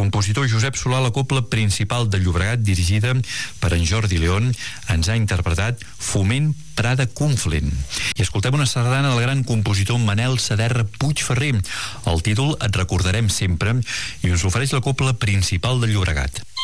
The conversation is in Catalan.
compositor Josep Solà, la cobla principal de Llobregat, dirigida per en Jordi León, ens ha interpretat Foment Prada Conflent. I escoltem una sardana del gran compositor Manel Saderra Puigferrer. El títol Et recordarem sempre i us ofereix la cobla principal de Llobregat.